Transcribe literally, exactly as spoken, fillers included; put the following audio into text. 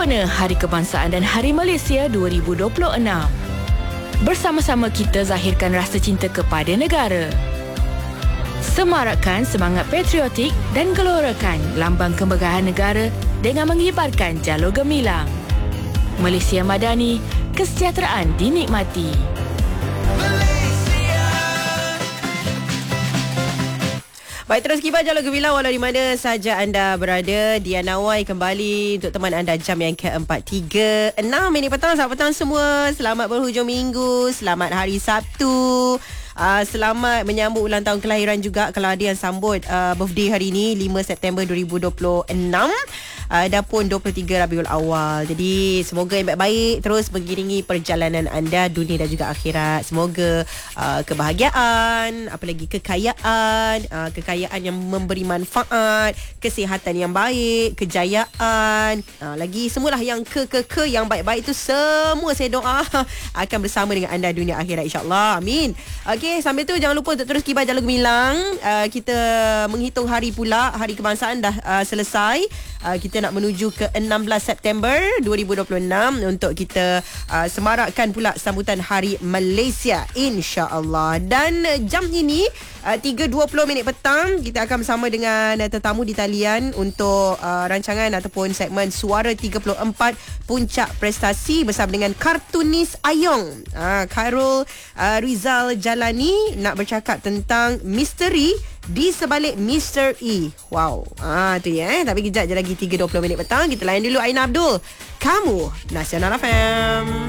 sempurna Hari Kebangsaan dan Hari Malaysia dua ribu dua puluh enam. Bersama-sama kita zahirkan rasa cinta kepada negara. Semarakkan semangat patriotik dan gelorakan lambang kemegahan negara dengan mengibarkan jalur gemilang. Malaysia Madani, kesejahteraan dinikmati. Baik, terus kibar jalur gemilang walau di mana saja anda berada. Diana Wai kembali untuk teman anda jam yang ke empat tiga puluh enam minit petang. Selamat petang semua. Selamat berhujung minggu. Selamat hari Sabtu. Uh, selamat menyambut ulang tahun kelahiran juga kalau ada yang sambut uh, birthday hari ini lima September dua ribu dua puluh enam. Uh, dah pun dua puluh tiga Rabiul Awal. Jadi semoga yang baik-baik terus mengiringi perjalanan anda dunia dan juga akhirat. Semoga uh, kebahagiaan, apalagi kekayaan, uh, kekayaan yang memberi manfaat, kesihatan yang baik, kejayaan, uh, lagi semualah yang ke-ke-ke yang baik-baik itu semua saya doa akan bersama dengan anda dunia akhirat, insya-Allah. Amin. Okey, sambil tu jangan lupa untuk terus kibar jalur gemilang. Uh, kita menghitung hari pula. Hari kebangsaan dah uh, selesai. Uh, kita nak menuju ke enam belas September dua ribu dua puluh enam untuk kita uh, semarakkan pula sambutan Hari Malaysia, insya-Allah. Dan uh, jam ini uh, tiga dua puluh minit petang kita akan bersama dengan uh, tetamu di talian untuk uh, rancangan ataupun segmen Suara tiga puluh empat Puncak Prestasi bersama dengan kartunis Ayong. Uh, Khairul uh, Rizal Jalani nak bercakap tentang misteri di sebalik Mister E. Wow. Ah tu ya eh. Tapi kejap je lagi tiga dua puluh minit petang. Kita layan dulu Aina Abdul. Kamu Nasional F M.